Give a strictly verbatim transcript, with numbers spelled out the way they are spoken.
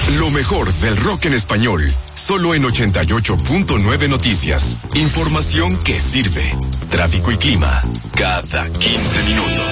Lo mejor del rock en español, solo en ochenta y ocho punto nueve Noticias. Información que sirve. Tráfico y clima, cada quince minutos.